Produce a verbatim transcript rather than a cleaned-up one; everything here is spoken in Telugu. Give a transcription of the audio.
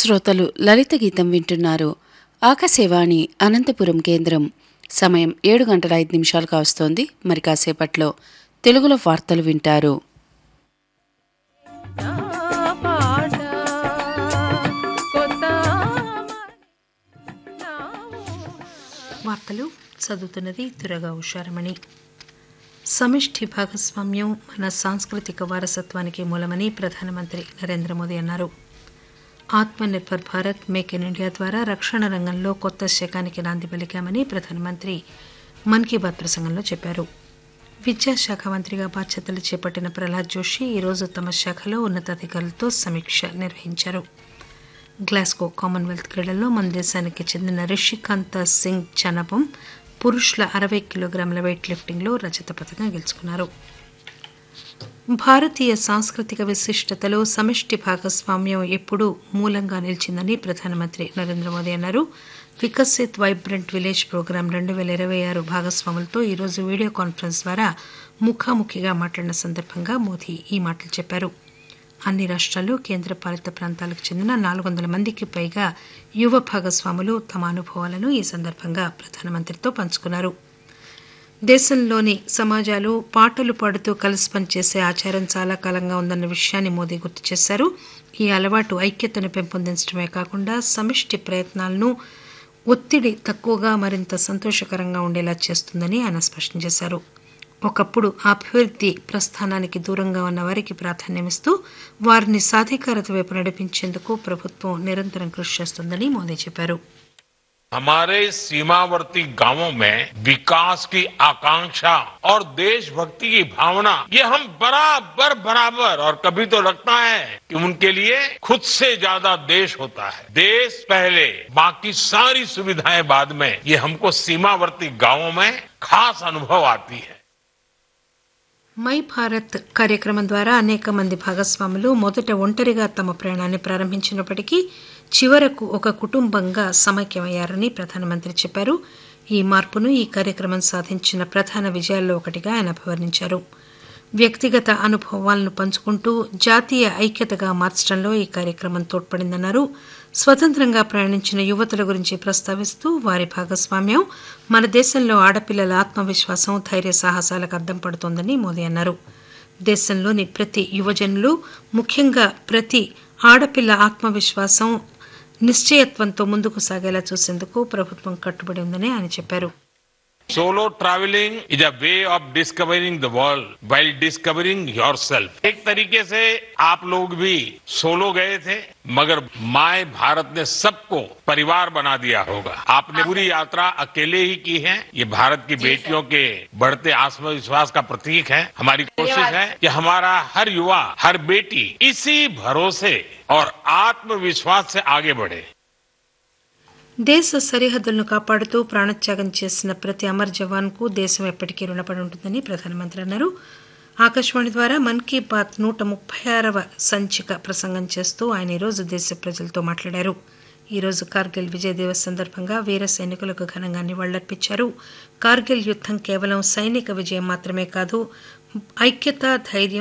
శ్రోతలు లలిత గీతం వింటున్నారు. ఆకాశవాణి అనంతపురం కేంద్రం. సమయం ఏడు గంటల ఐదు నిమిషాలు కావస్తోంది. మరి కాసేపట్లో తెలుగులో వార్తలు వింటారు. వార్తలు చదువుతున్నది దురగా ఉషారమణి. సమిష్టి భాగస్వామ్యం మన సాంస్కృతిక వారసత్వానికి మూలమని ప్రధానమంత్రి నరేంద్ర మోదీ అన్నారు. Atmanirbhar Bharat, make in India ద్వారా రక్షణ రంగంలో కొత్త శకానికి నాంది పలికామని ప్రధానమంత్రి మన్ కీ బాత్ ప్రసంగంలో చెప్పారు. విద్యాశాఖ మంత్రిగా బాధ్యతలు చేపట్టిన ప్రహ్లాద్ జోషి ఈరోజు తమ శాఖలో ఉన్నతాధికారులతో సమీక్ష నిర్వహించారు. గ్లాస్గో కామన్వెల్త్ క్రీడల్లో మన దేశానికి చెందిన రిషికాంత సింగ్ చనబం పురుషుల అరవై కిలోగ్రాముల వెయిట్ లిఫ్టింగ్లో రజత పథకం గెలుచుకున్నారు. భారతీయ సాంస్కృతిక విశిష్టతలో సమిష్టి భాగస్వామ్యం ఎప్పుడూ మూలంగా నిలిచిందని ప్రధానమంత్రి నరేంద్ర మోదీ అన్నారు. వికసిత్ వైబ్రెంట్ విలేజ్ ప్రోగ్రాం రెండు వేల ఇరవై ఆరు భాగస్వాములతో ఈరోజు వీడియో కాన్ఫరెన్స్ ద్వారా ముఖాముఖిగా మాట్లాడిన సందర్భంగా మోదీ ఈ మాటలు చెప్పారు. అన్ని రాష్ట్రాలు, కేంద్ర పాలిత ప్రాంతాలకు చెందిన నాలుగు వందల మందికి పైగా యువ భాగస్వాములు తమ అనుభవాలను ఈ సందర్భంగా ప్రధానమంత్రితో పంచుకున్నారు. దేశంలోని సమాజాలు పాటలు పాడుతూ కలిసి పనిచేసే ఆచారం చాలా కాలంగా ఉందన్న విషయాన్ని మోదీ గుర్తు చేశారు. ఈ అలవాటు ఐక్యతను పెంపొందించడమే కాకుండా సమిష్టి ప్రయత్నాలను ఒత్తిడి తక్కువగా మరింత సంతోషకరంగా ఉండేలా చేస్తుందని ఆయన స్పష్టం చేశారు. ఒకప్పుడు అభివృద్ధి ప్రస్థానానికి దూరంగా ఉన్న వారికి ప్రాధాన్యమిస్తూ వారిని సాధికారత వైపు నడిపించేందుకు ప్రభుత్వం నిరంతరం కృషి చేస్తుందని మోదీ చెప్పారు. हमारे सीमावर्ती गांवों में विकास की आकांक्षा और देशभक्ति की भावना ये हम बराबर बराबर और कभी तो लगता है कि उनके लिए खुद से ज्यादा देश होता है. देश पहले, बाकी सारी सुविधाएं बाद में. ये हमको सीमावर्ती गांवों में खास अनुभव आती है. మై భారత్ కార్యక్రమం ద్వారా అనేక మంది భాగస్వాములు మొదట ఒంటరిగా తమ ప్రయాణాన్ని ప్రారంభించినప్పటికీ చివరకు ఒక కుటుంబంగా సమైక్యమయ్యారని ప్రధానమంత్రి చెప్పారు. ఈ మార్పును ఈ కార్యక్రమం సాధించిన ప్రధాన విజయాల్లో ఒకటిగా ఆయన అభివర్ణించారు. వ్యక్తిగత అనుభవాలను పంచుకుంటూ జాతీయ ఐక్యతగా మార్చడంలో ఈ కార్యక్రమం తోడ్పడిందన్నారు. స్వతంత్రంగా ప్రయాణించిన యువతుల గురించి ప్రస్తావిస్తూ వారి భాగస్వామ్యం మన దేశంలో ఆడపిల్లల ఆత్మవిశ్వాసం, ధైర్య సాహసాలకు అద్దం పడుతోందని మోదీ అన్నారు. దేశంలోని ప్రతి యువజనులు, ముఖ్యంగా ప్రతి ఆడపిల్ల ఆత్మవిశ్వాసం, నిశ్చయత్వంతో ముందుకు సాగేలా చూసేందుకు ప్రభుత్వం కట్టుబడి ఉందని ఆయన చెప్పారు. Solo traveling is a way of discovering the world while discovering yourself. एक तरीके से आप लोग भी सोलो गए थे, मगर माय भारत ने सबको परिवार बना दिया होगा. आपने पूरी यात्रा अकेले ही की है. ये भारत की बेटियों के बढ़ते आत्मविश्वास का प्रतीक है. हमारी कोशिश है कि हमारा हर युवा, हर बेटी इसी भरोसे और आत्मविश्वास से आगे बढ़े. దేశ సరిహద్దులను కాపాడుతూ ప్రాణత్యాగం చేసిన ప్రతి అమర్ జవాన్కు దేశం ఎప్పటికీ రుణపడి ఉంటుందని ప్రధానమంత్రి అన్నారు. ఆకాశవాణి ద్వారా మన్ కీ బాత్ నూట ముప్పై ఆరవ సంచిక ప్రసంగం చేస్తూ ఆయన ఈరోజు దేశ ప్రజలతో మాట్లాడారు. ఈరోజు కార్గిల్ విజయ్ దివస్ సందర్భంగా వీర సైనికులకు ఘనంగా నివాళులర్పించారు. కార్గిల్ యుద్దం కేవలం సైనిక విజయం మాత్రమే కాదు, ఐక్యత, ధైర్యం